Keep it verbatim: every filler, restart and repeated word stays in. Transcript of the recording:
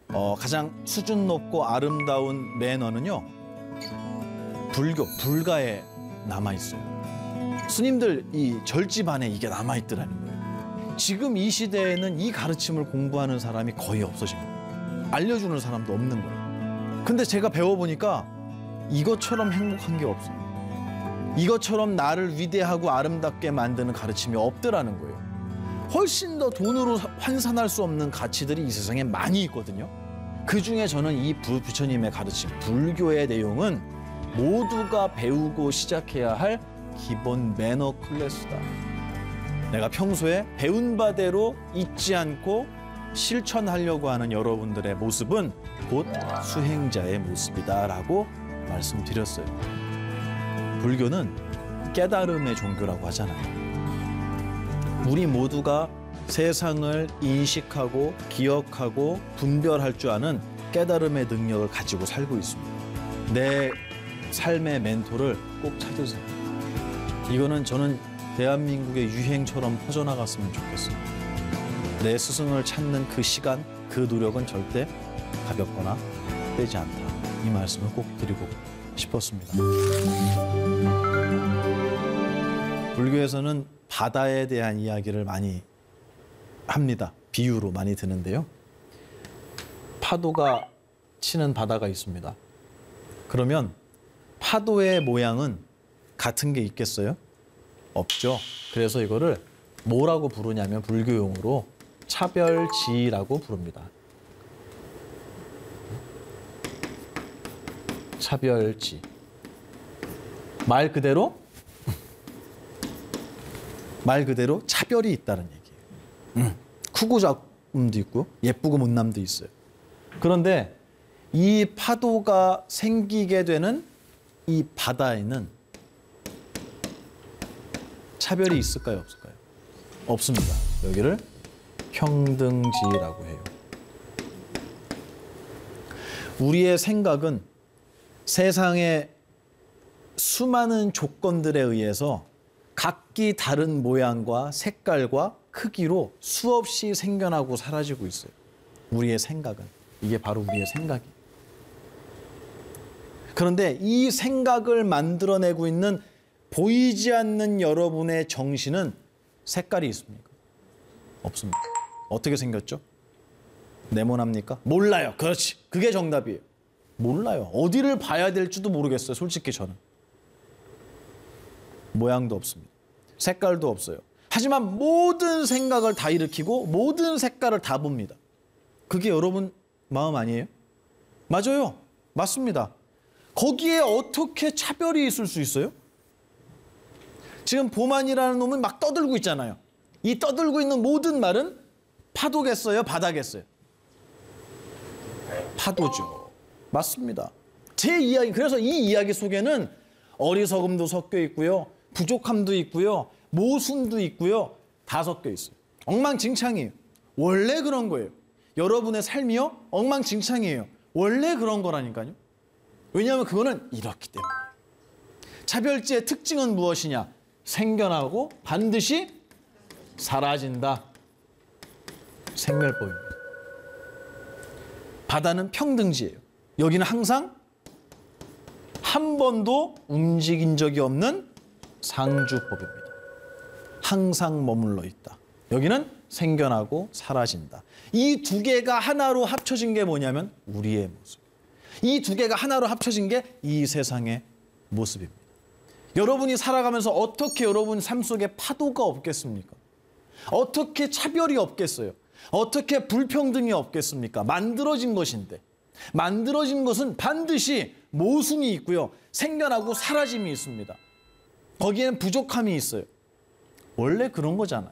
어, 가장 수준 높고 아름다운 매너는요, 불교, 불가에 남아있어요. 스님들 이 절집 안에 이게 남아있더라는 거예요. 지금 이 시대에는 이 가르침을 공부하는 사람이 거의 없어진 거예요. 알려주는 사람도 없는 거예요. 근데 제가 배워보니까 이것처럼 행복한 게 없어요. 이것처럼 나를 위대하고 아름답게 만드는 가르침이 없더라는 거예요. 훨씬 더 돈으로 환산할 수 없는 가치들이 이 세상에 많이 있거든요. 그중에 저는 이 부처님의 가르침, 불교의 내용은 모두가 배우고 시작해야 할 기본 매너 클래스다. 내가 평소에 배운 바대로 잊지 않고 실천하려고 하는 여러분들의 모습은 곧 수행자의 모습이다라고 말씀드렸어요. 불교는 깨달음의 종교라고 하잖아요. 우리 모두가 세상을 인식하고 기억하고 분별할 줄 아는 깨달음의 능력을 가지고 살고 있습니다. 내 삶의 멘토를 꼭 찾으세요. 이거는 저는 대한민국의 유행처럼 퍼져나갔으면 좋겠어요. 내 스승을 찾는 그 시간, 그 노력은 절대 가볍거나 떼지 않다. 이 말씀을 꼭 드리고 싶었습니다. 불교에서는 바다에 대한 이야기를 많이 합니다. 비유로 많이 드는데요. 파도가 치는 바다가 있습니다. 그러면 파도의 모양은 같은 게 있겠어요? 없죠. 그래서 이거를 뭐라고 부르냐면 불교용어로 차별지라고 부릅니다. 차별지. 말 그대로 말 그대로 차별이 있다는 얘기예요. 음, 크고 작음도 있고 예쁘고 못남도 있어요. 그런데 이 파도가 생기게 되는 이 바다에는 차별이 있을까요, 없을까요? 없습니다. 여기를 평등지라고 해요. 우리의 생각은 세상의 수많은 조건들에 의해서 각기 다른 모양과 색깔과 크기로 수없이 생겨나고 사라지고 있어요. 우리의 생각은. 이게 바로 우리의 생각이에요. 그런데 이 생각을 만들어내고 있는 보이지 않는 여러분의 정신은 색깔이 있습니까? 없습니다. 어떻게 생겼죠? 네모납니까? 몰라요. 그렇지. 그게 정답이에요. 몰라요. 어디를 봐야 될지도 모르겠어요. 솔직히 저는. 모양도 없습니다. 색깔도 없어요. 하지만 모든 생각을 다 일으키고 모든 색깔을 다 봅니다. 그게 여러분 마음 아니에요? 맞아요. 맞습니다. 거기에 어떻게 차별이 있을 수 있어요? 지금 보만이라는 놈은 막 떠들고 있잖아요. 이 떠들고 있는 모든 말은 파도겠어요? 바다겠어요? 파도죠. 맞습니다. 제 이야기, 그래서 이 이야기 속에는 어리석음도 섞여 있고요. 부족함도 있고요. 모순도 있고요. 다 섞여 있어요. 엉망진창이에요. 원래 그런 거예요. 여러분의 삶이요? 엉망진창이에요. 원래 그런 거라니까요. 왜냐하면 그거는 이렇기 때문에. 차별지의 특징은 무엇이냐? 생겨나고 반드시 사라진다. 생멸법입니다. 바다는 평등지예요. 여기는 항상 한 번도 움직인 적이 없는 상주법입니다. 항상 머물러 있다. 여기는 생겨나고 사라진다. 이 두 개가 하나로 합쳐진 게 뭐냐면 우리의 모습. 이 두 개가 하나로 합쳐진 게 이 세상의 모습입니다. 여러분이 살아가면서 어떻게 여러분 삶 속에 파도가 없겠습니까? 어떻게 차별이 없겠어요? 어떻게 불평등이 없겠습니까? 만들어진 것인데. 만들어진 것은 반드시 모순이 있고요. 생겨나고 사라짐이 있습니다. 거기에는 부족함이 있어요. 원래 그런 거잖아요.